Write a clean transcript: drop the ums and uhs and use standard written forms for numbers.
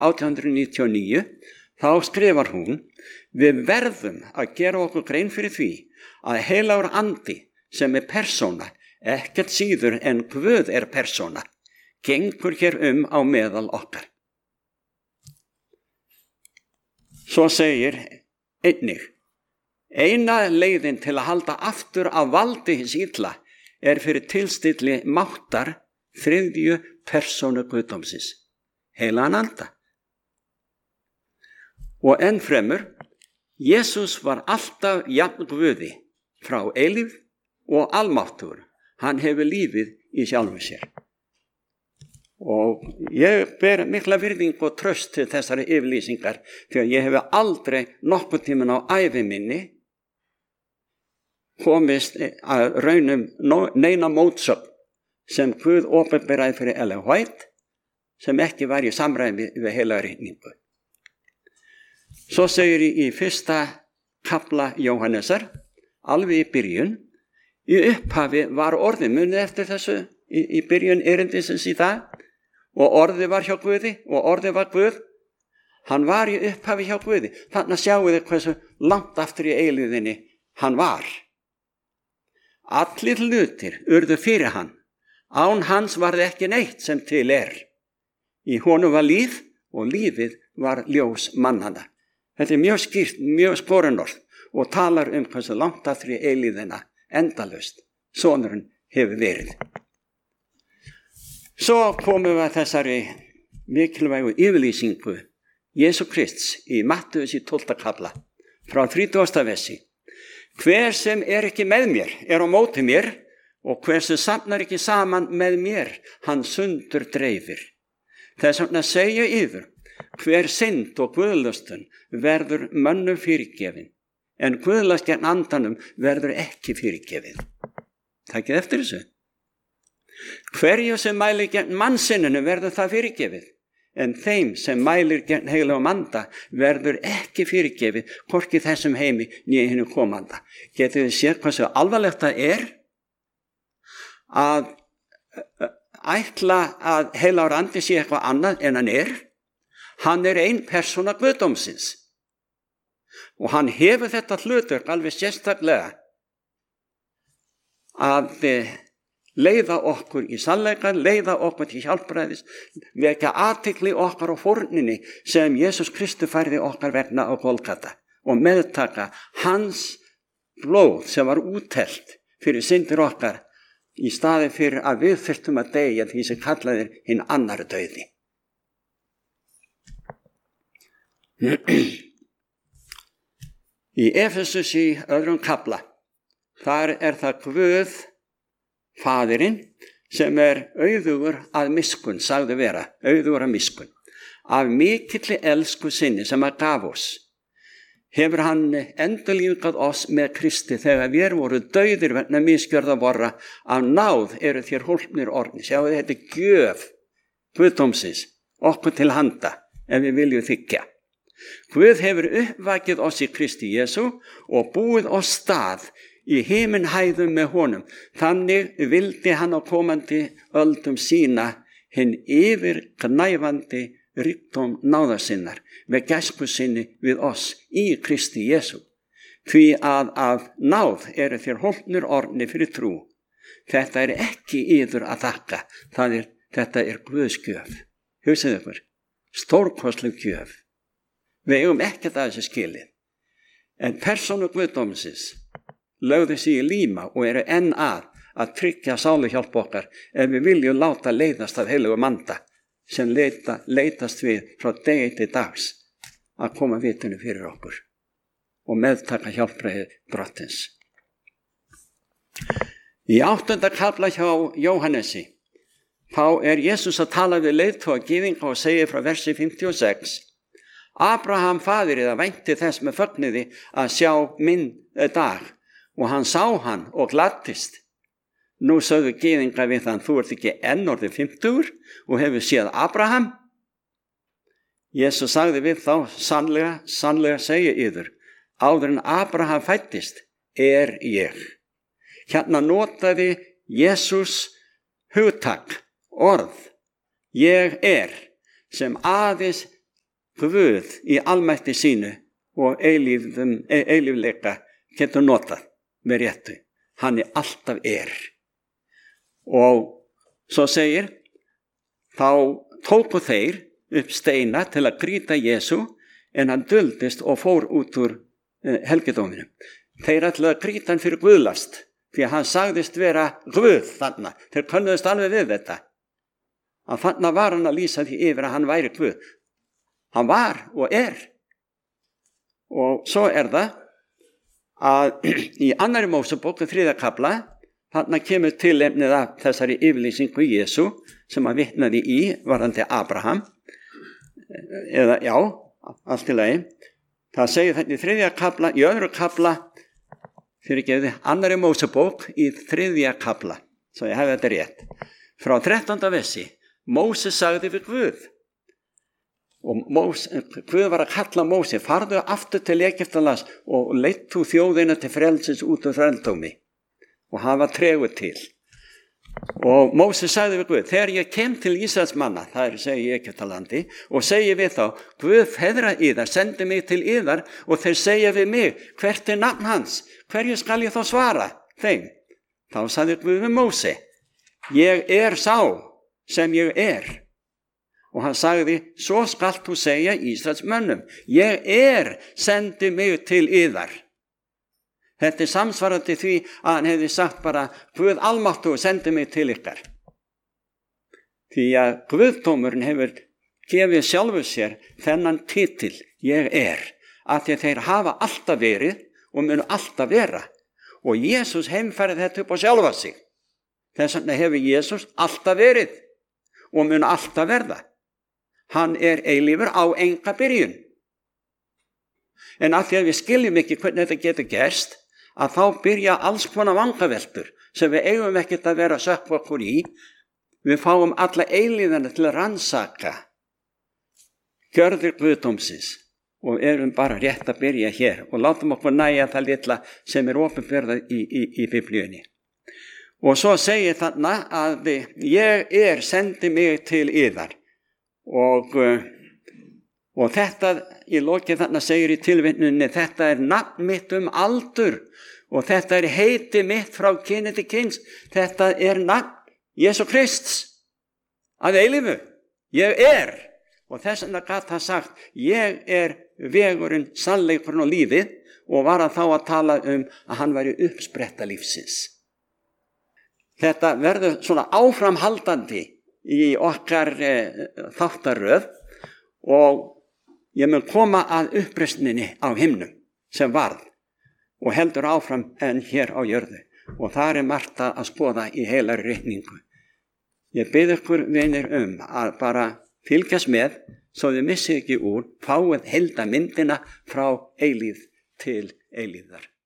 1899, þá skrifar hún: við verðum að gera okkur grein fyrir því að heilagur andi sem er persóna, ekkert síður en Guð er persóna, gengur hér á meðal okkar. Svo segir einnig: eina leiðin til að halda aftur af valdi hins illa er fyrir tilstilli máttar þriðju persónu guðdómsins, heilagan anda. Og ennfremur, Jesús var alltaf jafn Guði frá eilífð og almáttugur. Hann hefur lífið í sjálfu sér. Og ég ber mikla virðingu og traust til þessari yfirlýsingar, því að ég hef aldrei nokkurn tímann á ævi minni komist að raunum neina mótsögn sem Guð opinberaði fyrir Ellen White, sem ekki var í samræmi við heila ritningu. Svo segir í fyrsta kafla Jóhannesar, alveg í byrjun: í upphafi var orðið, munið eftir þessu í byrjun erindisins í það, og orðið var hjá Guði, og orðið var Guð. Hann var í upphafi hjá Guði. Þannig sjáum við hversu langt aftur í eilíðinni hann var. Allir hlutir urðu fyrir hann. Án hans var það ekki neitt sem til er. Í honum var líf, og lífið var ljós mannanna. Þetta er mjög skýrt, mjög skorunorð, og talar hversu langt aftur í eilíðina endalaust sonurinn hefur verið. Svo komum við að þessari mikilvægu yfirlýsingu Jesú Krists í Mattheus í 12. kafla frá 30. versi. Hver sem er ekki með mér er á móti mér, og hver sem safnar ekki saman með mér, hann sundur dreifir. Þess vegna segja yður: hver synd og guðlustun verður mönnum fyrirgefin, en guðlast gegn andanum verður ekki fyrirgefin. Takið eftir þessu. Hverju sem mælir gegn mannsinninu verður það fyrirgefið, en þeim sem mælir gegn heilagum anda verður ekki fyrirgefið, hvorki þessum heimi né hinu komanda. Getið þið séð hversu alvarlegt það er að ætla að heilagur andi sé eitthvað annað en hann er? Hann er ein persóna guðdómsins. Og hann hefur þetta hlutverk alveg sérstaklega að leiða okkur í sannleikann, leiða okkur til hjálpræðis, vekja athygli okkar á fórninni sem Jesús Kristus færði okkar vegna á Golgata, og meðtaka hans blóð sem var úthellt fyrir syndir okkar, í staði fyrir að við þyrftum að deyja því sem kallaðir hinn annar dauði. Í Efesus í 2. kafla, þar er það Guð Faðirinn sem er auðugur að miskunn, sagði vera, auðugur að miskunn. Af mikilli elsku sinni sem hann gaf oss, hefur hann endurlífgað oss með Kristi þegar við voru dauðir vegna misgjörða vorra. Af náð eru þér hólpnir orðnir. Sjáu, þetta er gjöf Guðdómsins okkur til handa ef við viljum þiggja. Guð hefur uppvakið oss í Kristi Jesú og búið oss stað í himinhæðum með honum. Þannig vildi hann á komandi öldum sína hinn yfirgnæfandi ríkdóm náðarsinnar með gæsku sinni við oss í Kristi Jesú. Því að af náð eru þér hólpnir orðnir fyrir trú. Þetta er ekki yður að þakka, þetta er Guðs gjöf. Hugsið ykkur, stórkostleg gjöf. Við eigum ekkert að þessu skilið. En persónu Guðdómsins lögðu sig í líma og eru enn að tryggja sáluhjálp okkar ef við viljum láta leiðast af heilagum anda sem leitast við frá degi til dags að koma vitinu fyrir okkur og meðtaka hjálpræði drottins. Í 8. kafla hjá Jóhannesi þá er Jesús að tala við leiðtoga gyðinga og segir frá versi 56: Abraham faðirinn vænti þess með fögnuði að sjá minn dag, og hann sá hann og gladdist. Nú sögðu gyðingar við hann: þú ert ekki enn orðið 50 og hefur séð Abraham? Jesús sagði við þá: sannlega segi yður, áður en Abraham fæddist er ég. Hérna notaði Jesús hugtak, orð, ég er, sem aðeins Guð í almætti sínu og eilífleika getur notað með réttu. Hann alltaf og svo segir, þá tóku þeir upp steina til að grýta Jesú, en hann duldist og fór út úr helgidóminum. Þeir ætluðu að grýta hann fyrir guðlast, því að hann sagðist vera Guð þarna. Þeir könnuðust alveg við þetta, að þarna var hann að lýsa því yfir að hann væri Guð. Hann var og og svo það að í 2. Mósebók 3. kafla, þarna kemur tilefnið af þessari yfirlýsingu Jesú sem hann vitnaði í varðandi Abraham, eða já, allt í lagi. Það segir þetta í 3. kafla, í 2. kafla, 2. Mósebók í 3. kafla, svo ég hef þetta rétt. Frá 13. versi, Móse sagði við Guð, og Guð var að kalla Móse, farðu aftur til Egyptalands og leitt þú þjóðina til frelsis út úr þrældómi, og hann var tregur til. Og Móse sagði við Guð, þegar ég kem til Ísraels manna, það segi í Egyptalandi, og segi við þá, Guð feðra yðar, sendi mig til yðar, og þeir segja við mig, hvert nafn hans, hverju skal ég þá svara þeim? Þá sagði Guð við Móse, ég sá sem ég og hann sagði, svo skalt þú segja Ísraels mönnum, ég sendi mig til yðar. Þetta samsvarandi því að hann hefði sagt bara, Guð almáttugur sendi mig til ykkar. Því að Guðdómurinn hefur gefið sjálfur sér þennan titil, ég að því að þeir hafa alltaf verið og munu alltaf vera. Og Jesús heimfærði þetta upp á sjálfa sig. Þess vegna hefur Jesús alltaf verið og munu alltaf verða. Hann eilífur á enga byrjun. En af því að við skiljum ekki hvernig þetta getur gerst, að þá byrja alls konar vangaveltur sem við eigum ekkert að vera að sökkva okkur í. Við fáum alla eilífana til að rannsaka gjörðir Guðdómsins og erum bara rétt að byrja hér og látum okkur nægja það litla sem opinberað í Biblíunni. Og svo segir þarna að ég sendi mig til yðar. Og þetta í lokin þarna segir í tilvitnuninni, þetta nafn mitt aldur og þetta heiti mitt frá kyni til kyns, þetta nafn Jesú Krists að eilífu, ég og þess vegna gat hann sagt, ég vegurinn, sannleikurinn og lífið, og var hann þá að tala að hann væri uppspretta lífsins. Þetta verður svona áframhaldandi í okkar þáttaröð og ég mun koma að uppreisninni á himnum sem varð og heldur áfram en hér á jörðu og þar margt að skoða í heilari ritningu. Ég bið ykkur vinir að bara fylgjast með svo þið missið ekki úr, fáið heildarmyndina frá eilífð til eilífðar.